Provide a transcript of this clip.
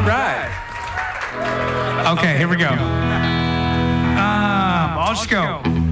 All right. Okay, here we go. I'll just go.